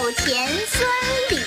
钱孙李，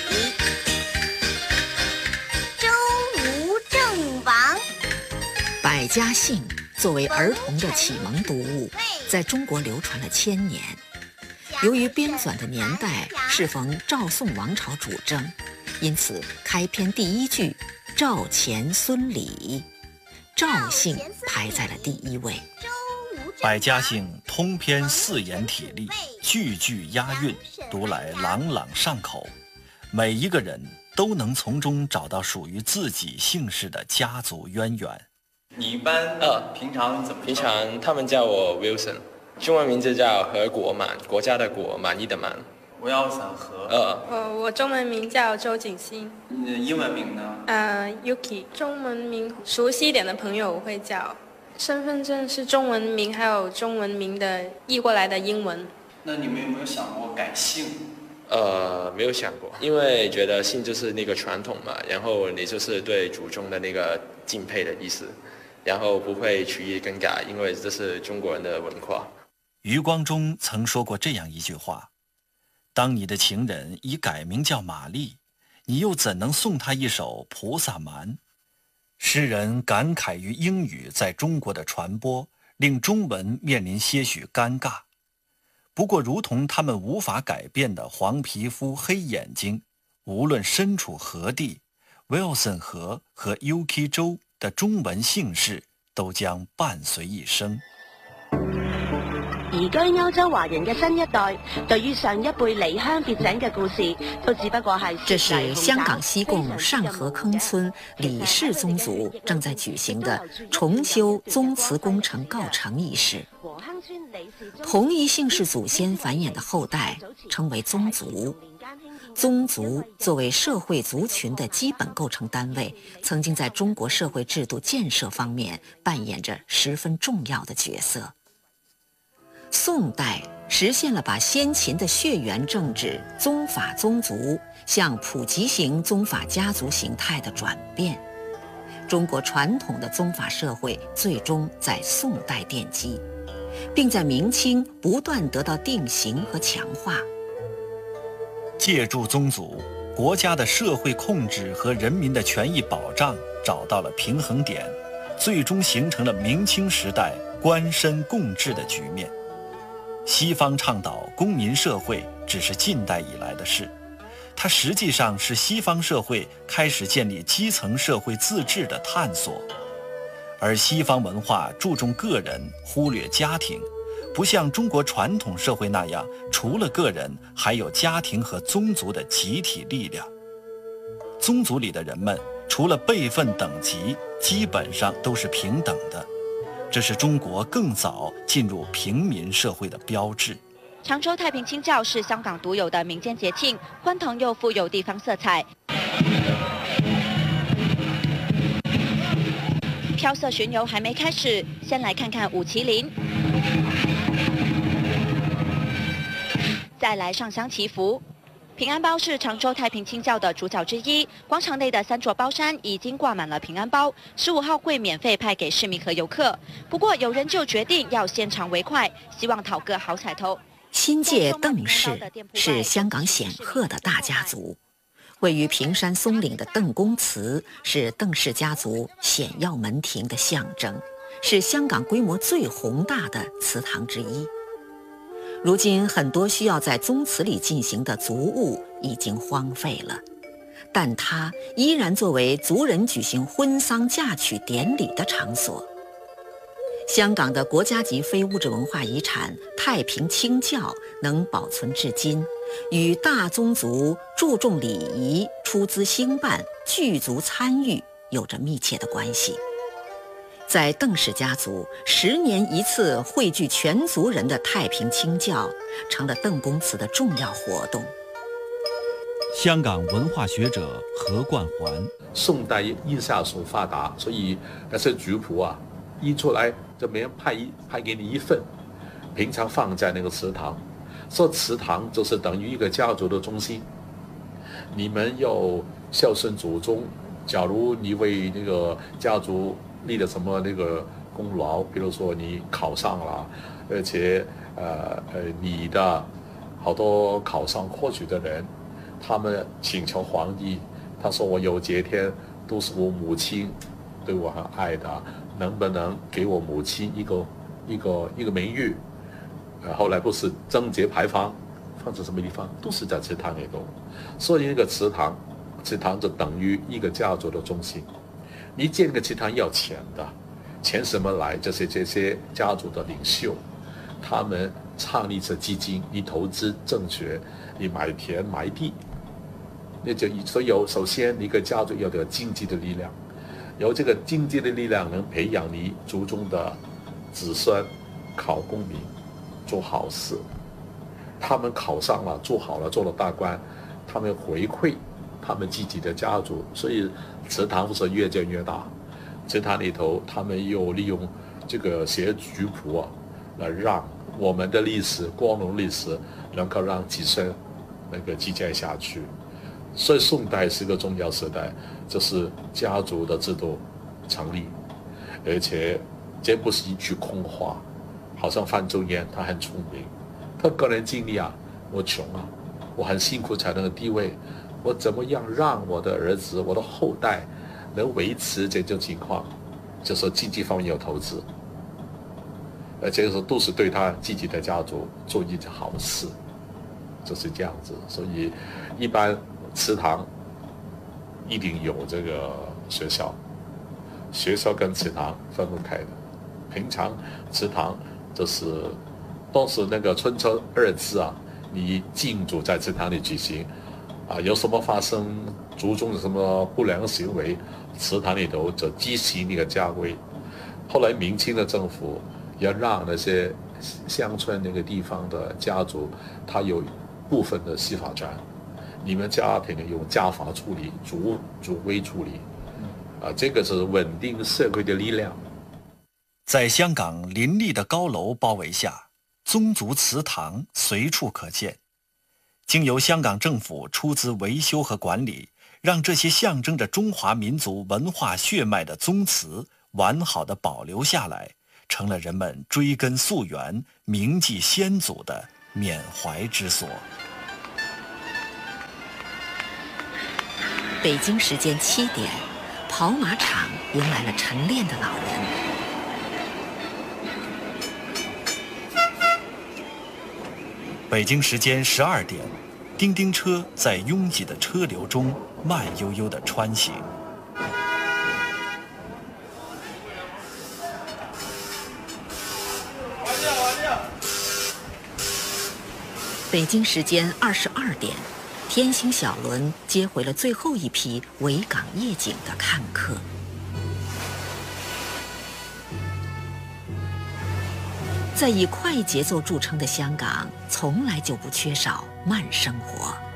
周吴郑王。 百家姓作为儿童的启蒙读物，在中国流传了1000年。由于编纂的年代适逢赵宋王朝主政，因此开篇第一句赵钱孙李，赵姓排在了第1位。 百家姓通篇4言体例，句句押韵，读来朗朗上口，每一个人都能从中找到属于自己姓氏的家族渊源。 你一般平常怎么？ 平常他们叫我 Wilson， 中文名字叫何国满，国家的国，满意的满。 Wilson 何？ 我中文名叫周景欣。 英文名呢 ？Yuki。中文名熟悉一点的朋友会叫。身份证是中文名，还有中文名的译过来的英文。 那你们有没有想过改姓？ 没有想过，因为觉得姓就是那个传统嘛，然后你就是对祖宗的那个敬佩的意思，然后不会取意更改，因为这是中国人的文化。 余光中曾说过这样一句话：当你的情人已改名叫玛丽，你又怎能送她一首《菩萨蛮》？诗人感慨于英语在中国的传播，令中文面临些许尴尬。不过如同他们无法改变的黄皮肤黑眼睛，无论身处何地， Wilson 何和 Yuki 周的中文姓氏都将伴随一生。 移居歐洲華人嘅新一代，對於上一輩離鄉別井嘅故事，都只不過係。 這是香港西貢上河坑村李氏宗族正在舉行的重修宗祠工程告成儀式。同一姓氏祖先繁衍的後代稱為宗族。宗族作為社會族群的基本構成單位，曾經在中國社會制度建設方面扮演着十分重要的角色。宋代实现了把先秦的血缘政治宗法宗族向普及型宗法家族形态的转变，中国传统的宗法社会最终在宋代奠基，并在明清不断得到定型和强化。 借助宗族，国家的社会控制和人民的权益保障找到了平衡点，最终形成了明清时代官绅共治的局面。西方倡导公民社会只是近代以来的事，它实际上是西方社会开始建立基层社会自治的探索。而西方文化注重个人，忽略家庭，不像中国传统社会那样，除了个人，还有家庭和宗族的集体力量。宗族里的人们，除了辈分等级，基本上都是平等的。这是中国更早进入平民社会的标志。 常州太平清醮是香港独有的民间节庆，欢腾又富有地方色彩。飘色巡游还没开始，先来看看舞麒麟，再来上香祈福。平安包是常州太平清醮的主角之一，广场内的3座包山已经挂满了平安包，15号会免费派给市民和游客。不过有人就决定要先尝为快，希望讨个好彩头。 新界邓氏是香港显赫的大家族，位于平山松岭的邓公祠是邓氏家族显耀门庭的象征，是香港规模最宏大的祠堂之一。如今很多需要在宗祠里进行的族务已经荒废了，但它依然作为族人举行婚丧嫁娶典礼的场所。香港的国家级非物质文化遗产太平清醮能保存至今，与大宗族注重礼仪、出资兴办、聚族参与有着密切的关系。在邓氏家族10年一次汇聚全族人的太平清醮，成了邓公祠的重要活动。 香港文化学者何冠环， 宋代印刷术发达，所以那些族谱啊，印出来就每人派给你一份，平常放在那个祠堂。说祠堂就是等于一个家族的中心，你们要孝顺祖宗。假如你为那个家族立了什么那个功劳，比如说你考上了，而且你的好多考上科举的人，他们请求皇帝，他说我有节天都是我母亲对我很爱的，能不能给我母亲一个名誉？后来不是贞节牌坊放在什么地方，都是在祠堂里头。所以那个祠堂就等于一个家族的中心。你建个祠堂要钱的，钱什么来？这些家族的领袖，他们创立这基金，你投资正确，你买田买地，那就所以首先一个家族要有经济的力量，有这个经济的力量能培养你族中的子孙考功名，做好事。他们考上了，做好了，做了大官，他们回馈他们自己的家族，所以祠堂是越建越大。祠堂里头，他们又利用这个写族谱啊，来让我们的历史、光荣历史能够让子孙那个继续下去。所以宋代是个重要时代，就是家族的制度成立，而且这不是一句空话。好像范仲淹他很聪明，他个人经历啊，我穷啊，我很辛苦才能有地位，我怎么样让我的儿子、我的后代能维持这种情况？就是经济方面有投资，而且都是对他自己的家族做一件好事，就是这样子。所以一般祠堂一定有这个学校，学校跟祠堂分不开的。平常祠堂就是当时那个春秋二字啊，你敬祖在祠堂里举行啊，有什么发生族中的什么不良行为，祠堂里头就执行那个家规。后来明清的政府也让那些乡村那个地方的家族，他有部分的司法权，你们家庭用家法处理，族规处理，啊，这个是稳定社会的力量。 在香港林立的高楼包围下，宗族祠堂随处可见。经由香港政府出资维修和管理，让这些象征着中华民族文化血脉的宗祠完好地保留下来，成了人们追根溯源、铭记先祖的缅怀之所。 北京时间7点，跑马场迎来了晨练的老人。 北京时间12点，叮叮车在拥挤的车流中慢悠悠地穿行。 北京时间22点，天星小轮接回了最后一批维港夜景的看客。在以快节奏著称的香港，从来就不缺少慢生活。